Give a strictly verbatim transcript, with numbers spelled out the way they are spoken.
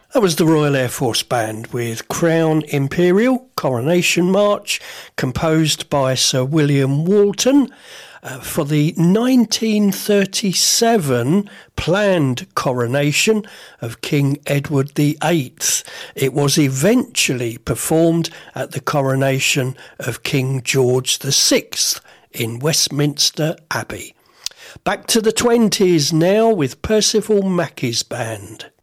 That was the Royal Air Force Band with Crown Imperial Coronation March, composed by Sir William Walton uh, for the nineteen thirty-seven planned coronation of King Edward the Eighth. It was eventually performed at the coronation of King George the Sixth in Westminster Abbey. Back to the twenties now with Percival Mackey's band.